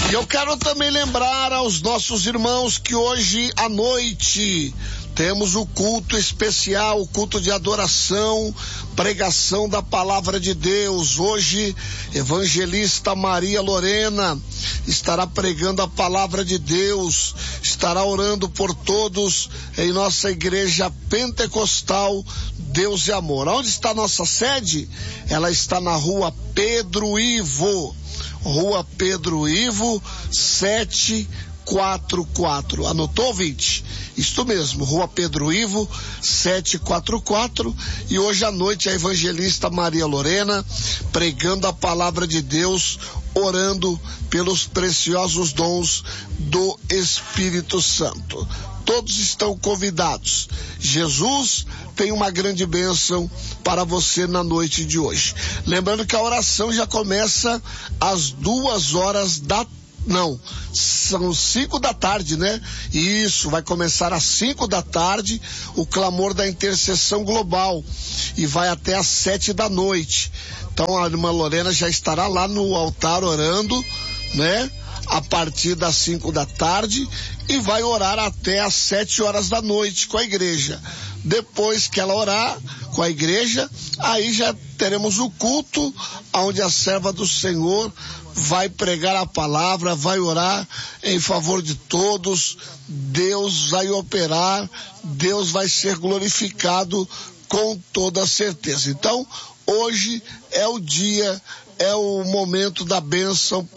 E eu quero também lembrar aos nossos irmãos que hoje à noite temos o culto especial, o culto de adoração, pregação da palavra de Deus. Hoje, evangelista Maria Lorena estará pregando a palavra de Deus, estará orando por todos em nossa igreja pentecostal Deus e Amor. Onde está a nossa sede? Ela está na rua Pedro Ivo, 744. Anotou, ouvinte? Isto mesmo, Rua Pedro Ivo, 744. E hoje à noite a evangelista Maria Lorena pregando a palavra de Deus, orando pelos preciosos dons do Espírito Santo. Todos estão convidados. Jesus tem uma grande bênção para você na noite de hoje. Lembrando que a oração já começa às 2h são 5 da tarde, né? Isso, vai começar às 5 da tarde, o clamor da intercessão global, e vai até às 7 da noite. Então a irmã Lorena já estará lá no altar orando, né? A partir das 5 da tarde, e vai orar até às 7 horas da noite com a igreja. Depois que ela orar com a igreja, aí já teremos o culto, onde a serva do Senhor vai pregar a palavra, vai orar em favor de todos. Deus vai operar, Deus vai ser glorificado com toda certeza. Então, hoje é o dia, é o momento da bênção